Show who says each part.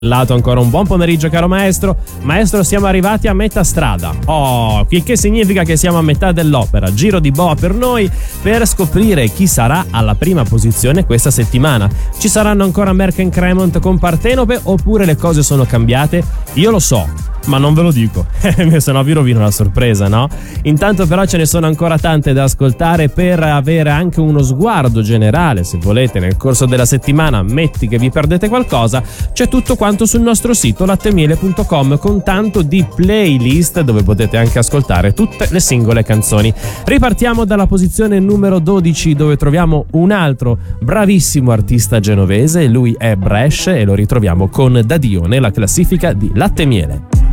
Speaker 1: Lato ancora un buon pomeriggio caro maestro. Maestro, siamo arrivati a metà strada. Il che significa che siamo a metà dell'opera. Giro di boa per noi per scoprire chi sarà alla prima posizione questa settimana. Ci saranno ancora Merck & Cremont con Partenope oppure le cose sono cambiate? Io lo so, ma non ve lo dico, se no vi rovino la sorpresa, no? Intanto però ce ne sono ancora tante da ascoltare per avere anche uno sguardo generale, se volete, nel corso della settimana. Metti che vi perdete qualcosa, c'è tutto quanto sul nostro sito lattemiele.com con tanto di playlist dove potete anche ascoltare tutte le singole canzoni. Ripartiamo dalla posizione numero 12 dove troviamo un altro bravissimo artista genovese, lui è Bresh e lo ritroviamo con Dadio nella classifica di Latte e Miele.